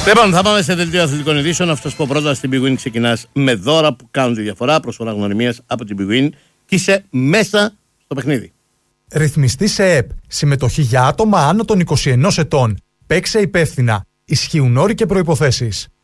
Λοιπόν, θα πάμε σε δελτίο αθλητικών ειδήσεων. Αυτός που πρώτα στην Big Win ξεκινάς με δώρα που κάνουν τη διαφορά. Προσφορά γνωριμίας από την Big Win και είσαι μέσα στο παιχνίδι. Ρυθμιστή σε ΕΠ. Συμμετοχή για άτομα άνω των 21 ετών. Παίξε υπεύθυνα. Ισχύουν όροι και προϋποθέσεις.